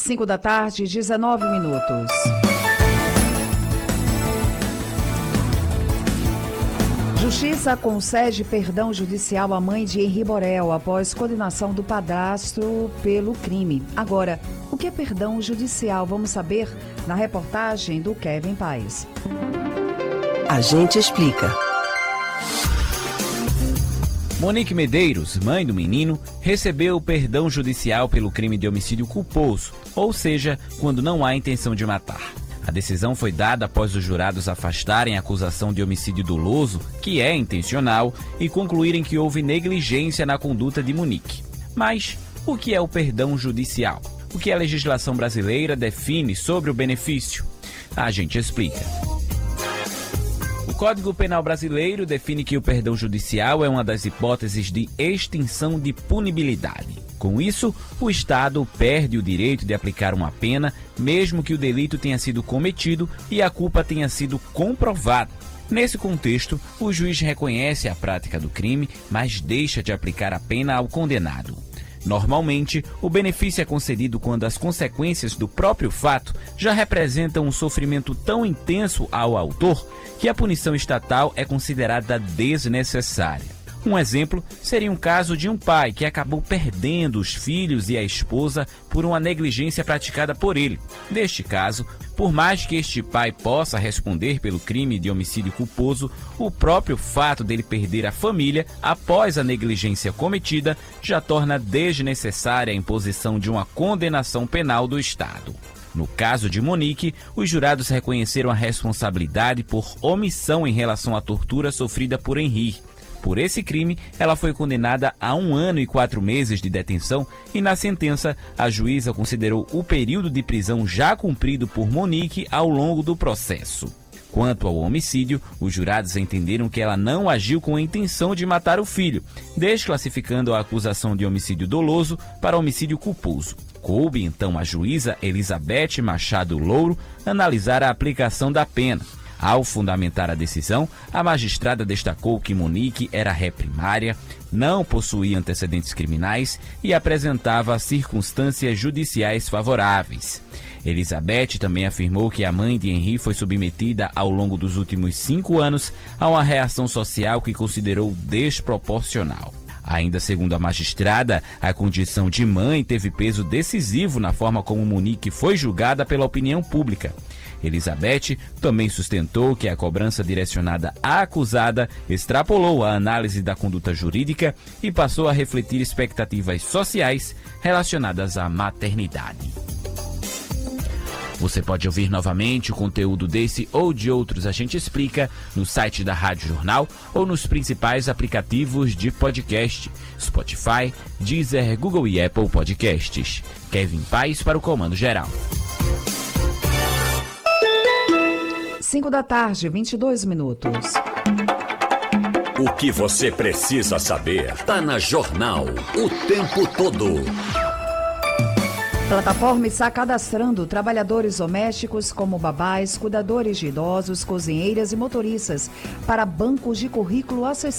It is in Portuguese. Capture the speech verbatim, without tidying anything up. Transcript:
cinco da tarde, dezenove minutos. Justiça concede perdão judicial à mãe de Henri Borel após condenação do padrasto pelo crime. Agora, o que é perdão judicial? Vamos saber na reportagem do Kevin Paes. A gente explica. Monique Medeiros, mãe do menino, recebeu perdão judicial pelo crime de homicídio culposo, ou seja, quando não há intenção de matar. A decisão foi dada após os jurados afastarem a acusação de homicídio doloso, que é intencional, e concluírem que houve negligência na conduta de Monique. Mas o que é o perdão judicial? O que a legislação brasileira define sobre o benefício? A gente explica. O Código Penal brasileiro define que o perdão judicial é uma das hipóteses de extinção de punibilidade. Com isso, o Estado perde o direito de aplicar uma pena, mesmo que o delito tenha sido cometido e a culpa tenha sido comprovada. Nesse contexto, o juiz reconhece a prática do crime, mas deixa de aplicar a pena ao condenado. Normalmente, o benefício é concedido quando as consequências do próprio fato já representam um sofrimento tão intenso ao autor que a punição estatal é considerada desnecessária. Um exemplo seria um caso de um pai que acabou perdendo os filhos e a esposa por uma negligência praticada por ele. Neste caso, por mais que este pai possa responder pelo crime de homicídio culposo, o próprio fato dele perder a família após a negligência cometida já torna desnecessária a imposição de uma condenação penal do Estado. No caso de Monique, os jurados reconheceram a responsabilidade por omissão em relação à tortura sofrida por Henri. Por esse crime, ela foi condenada a um ano e quatro meses de detenção e, na sentença, a juíza considerou o período de prisão já cumprido por Monique ao longo do processo. Quanto ao homicídio, os jurados entenderam que ela não agiu com a intenção de matar o filho, desclassificando a acusação de homicídio doloso para homicídio culposo. Coube, então, à juíza Elizabeth Machado Louro analisar a aplicação da pena. Ao fundamentar a decisão, a magistrada destacou que Monique era ré primária, não possuía antecedentes criminais e apresentava circunstâncias judiciais favoráveis. Elizabeth também afirmou que a mãe de Henri foi submetida ao longo dos últimos cinco anos a uma reação social que considerou desproporcional. Ainda segundo a magistrada, a condição de mãe teve peso decisivo na forma como Monique foi julgada pela opinião pública. Elizabeth também sustentou que a cobrança direcionada à acusada extrapolou a análise da conduta jurídica e passou a refletir expectativas sociais relacionadas à maternidade. Você pode ouvir novamente o conteúdo desse ou de outros A Gente Explica no site da Rádio Jornal ou nos principais aplicativos de podcast, Spotify, Deezer, Google e Apple Podcasts. Kevin Paes para o Comando Geral. cinco da tarde, vinte e dois minutos. O que você precisa saber tá na Jornal o tempo todo. Plataforma está cadastrando trabalhadores domésticos como babás, cuidadores de idosos, cozinheiras e motoristas para bancos de currículo acessível.